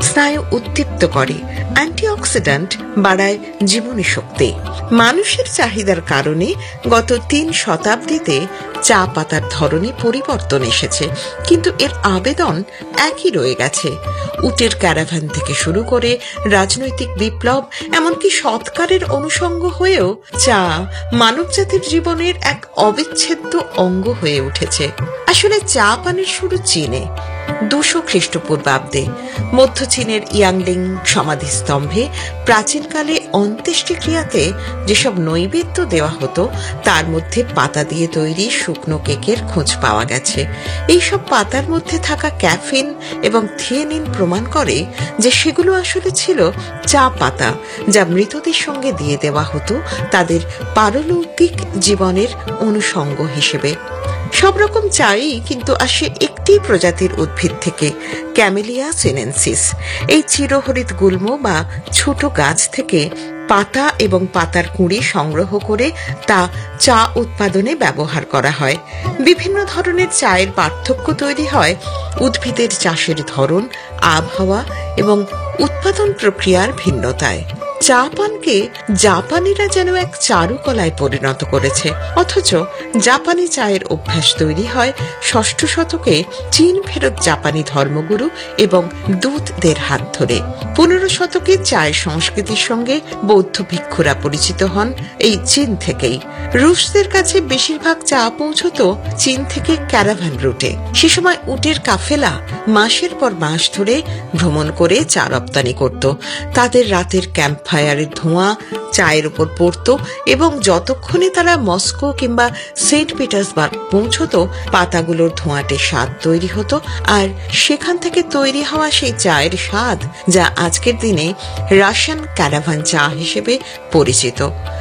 স্নায়ু উদ্দীপ্ত করে, অ্যান্টিঅক্সিডেন্ট বাড়ায় জীবনী শক্তি। মানুষের চাহিদার কারণে গত 3 শতাব্দীতে চা পাতার ধরনে পরিবর্তন এসেছে, কিন্তু এর আবেদন একই রয়ে গেছে। উটের ক্যারাভান থেকে শুরু করে রাজনৈতিক বিপ্লব, এমনকি সৎকারের অনুষঙ্গ হয়েও চা মানবজাতির জীবনের এক অবিচ্ছেদ্য অঙ্গ হয়ে উঠেছে। আসলে চা পানের শুরু চীনে 200 খ্রিস্টপূর্বাব্দে মধ্য চীনের ইয়াংলিং সমাধিস্তম্ভে প্রাচীনকালে অন্ত্যেষ্টিক্রিয়াতে যেসব নৈবেদ্য দেওয়া হতো তার মধ্যে পাতা দিয়ে তৈরি শুকনো কেকের খোঁজ পাওয়া গেছে। এইসব পাতার মধ্যে থাকা ক্যাফিন এবং থিয়েনিন প্রমাণ করে যে সেগুলো আসলে ছিল চা পাতা, যা মৃতদের সঙ্গে দিয়ে দেওয়া হতো তাদের পারলৌকিক জীবনের অনুষঙ্গ হিসেবে। সব রকম চাই কিন্তু আসে একটি প্রজাতির উদ্ভিদ থেকে, ক্যামেলিয়া সিনেনসিস। এই চিরহরিত গুল্ম বা ছোট গাছ থেকে পাতা এবং পাতার কুঁড়ি সংগ্রহ করে তা চা উৎপাদনে ব্যবহার করা হয়। বিভিন্ন ধরনের চায়ের পার্থক্য তৈরি হয় উদ্ভিদের চাষের ধরন, আবহাওয়া এবং উৎপাদন প্রক্রিয়ার ভিন্নতায়। চা পানকে জাপানিরা যেন এক চারুকলায় পরিণত করেছে, অথচ জাপানি চায়ের অভ্যাস তৈরি হয় 6ষ্ঠ শতকে চীন ফেরত জাপানি ধর্মগুরু এবং দূতদের হাত ধরে। 15 শতকে চায়ের সংস্কৃতির সঙ্গে বৌদ্ধ ভিক্ষুরা পরিচিত হন এই চীন থেকেই। রুশদের কাছে বেশিরভাগ চা পৌঁছত চীন থেকে ক্যারাভান রুটে। সে সময় উটের কাফেলা মাসের পর মাস ধরে ভ্রমণ করে চা রপ্তানি করত। তাদের রাতের ক্যাম্প ফায়ারের ধোঁয়া চায়ের উপর পড়ত এবং যতক্ষণে তারা মস্কো কিংবা সেন্ট পিটার্সবার্গ পৌঁছত পাতাগুলোর ধোঁয়াটে স্বাদ তৈরি হতো, আর সেখান থেকে তৈরি হওয়া সেই চায়ের স্বাদ যা আজকের দিনে রাশিয়ান ক্যারাভান চা হিসেবে পরিচিত।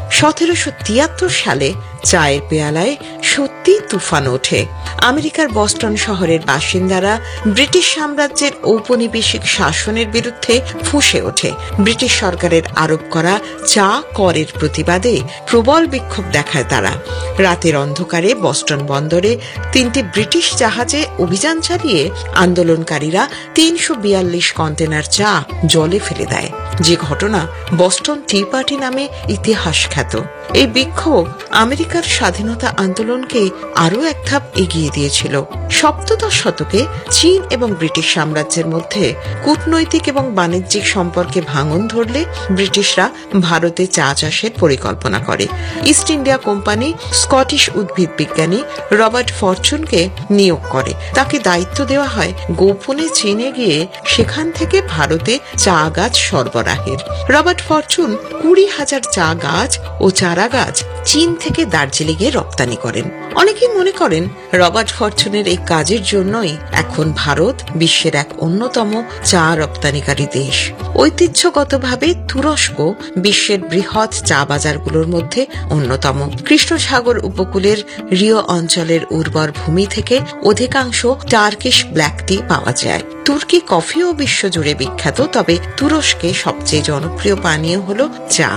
1773 সালে চায়ের পেয়ালায় সত্যি তুফান ওঠে। আমেরিকার বস্টন শহরের বাসিন্দারা ব্রিটিশ সাম্রাজ্যের ঔপনিবেশিক শাসনের বিরুদ্ধে ফুঁসে ওঠে। ব্রিটিশ সরকারের আরোপ করা চা করের প্রতিবাদে প্রবল বিক্ষোভ দেখায় তারা। রাতের অন্ধকারে বস্টন বন্দরে 3টি ব্রিটিশ জাহাজে অভিযান চালিয়ে আন্দোলনকারীরা 342 কন্টেনার চা জলে ফেলে দেয়, যে ঘটনা বস্টন টি পার্টি নামে ইতিহাস খ্যাত। এই বিক্ষোভ আমেরিকার স্বাধীনতা আন্দোলনকে আরও এক ধাপ এগিয়ে দিয়েছিল। 17 শতকে চীন এবং ব্রিটিশ সাম্রাজ্যের মধ্যে কূটনৈতিক এবং বাণিজ্যিক সম্পর্কে ভাঙন ধরলে ব্রিটিশরা ভারতে চা চাষের পরিকল্পনা করে। ইস্ট ইন্ডিয়া কোম্পানি স্কটিশ উদ্ভিদ বিজ্ঞানী রবার্ট ফরচুনকে নিয়োগ করে। তাকে দায়িত্ব দেওয়া হয় গোপনে চীনে গিয়ে সেখান থেকে ভারতে চা গাছ সরবরাহের। রবার্ট ফরচুন 20,000 চা গাছ ও চারা গাছ চীন থেকে দার্জিলিংয়ে রপ্তানি করেন। অনেকেই মনে করেন রবার্ট ফরচুনের এই কাজের জন্যই এখন ভারত বিশ্বের এক অন্যতম চা রপ্তানিকারী দেশ। ঐতিহ্যগতভাবে তুরস্ক বিশ্বের বৃহৎ চা বাজারগুলোর মধ্যে অন্যতম। কৃষ্ণ সাগর উপকূলের রিও অঞ্চলের উর্বর ভূমি থেকে অধিকাংশ টার্কিশ ব্ল্যাক টি পাওয়া যায়। তুর্কি কফিও বিশ্বজুড়ে বিখ্যাত, তবে তুরস্কে সবচেয়ে জনপ্রিয় পানীয় হল চা।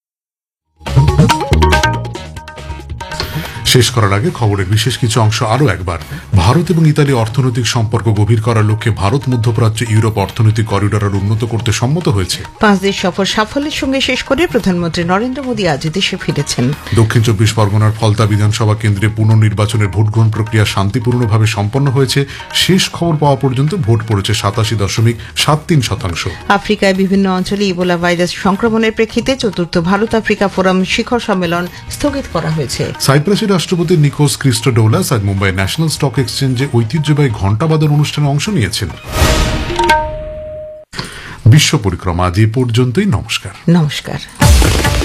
শেষ করার আগে খবরের বিশেষ কিছু অংশ আরও একবার। ভারত এবং ইতালি অর্থনৈতিক সম্পর্ক গভীর করার লক্ষ্যে ভারত মধ্যপ্রাচ্য ইউরোপ অর্থনৈতিক করিডোর উন্নত করতে সম্মত হয়েছে। 5 দেশ সফর সাফল্যের সঙ্গে শেষ করে প্রধানমন্ত্রী নরেন্দ্র মোদী আজ দেশে ফিরেছেন। দক্ষিণ 24 পরগনার ফলতা বিধানসভা কেন্দ্রে পুনর্নির্বাচনের ভোট গ্রহণ প্রক্রিয়া শান্তিপূর্ণভাবে সম্পন্ন হয়েছে। শেষ খবর পাওয়া পর্যন্ত ভোট পড়েছে 87.73%। আফ্রিকায় বিভিন্ন অঞ্চলে ইবোলা ভাইরাস সংক্রমণের প্রেক্ষিতে 4th ভারত আফ্রিকা ফোরাম শিখর সম্মেলন স্থগিত করা হয়েছে। সাইপ্রাসের রাষ্ট্রপতি নিকোস ক্রিস্টোডৌলাস আজ মুম্বাই ন্যাশনাল স্টক এক্সচেঞ্জে ঐতিহ্যবাহী ঘণ্টাবাদন অনুষ্ঠানে অংশ নিয়েছেন। বিশ্ব পরিক্রমা আজ এ পর্যন্তই। নমস্কার।